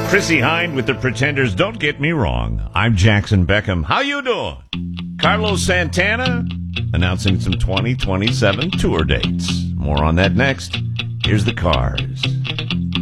Chrissy Hynde with the Pretenders. Don't get me wrong. I'm Jackson Beckham. How you doing? Carlos Santana announcing some 2027 tour dates. More on that next. Here's the Cars.